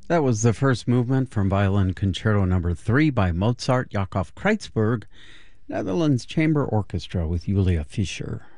That was the first movement from Violin Concerto Number 3 by Mozart Yakov Kreitzberg, Netherlands Chamber Orchestra with Julia Fischer.